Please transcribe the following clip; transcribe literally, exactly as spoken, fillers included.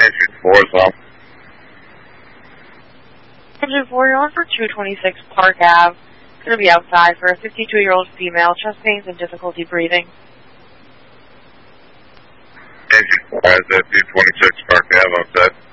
Engine four is off. Engine four, you're on for two twenty-six Park Avenue. It's going to be outside for a fifty-two-year-old female, chest pains and difficulty breathing. Engine four has at two twenty-six Park Avenue outside.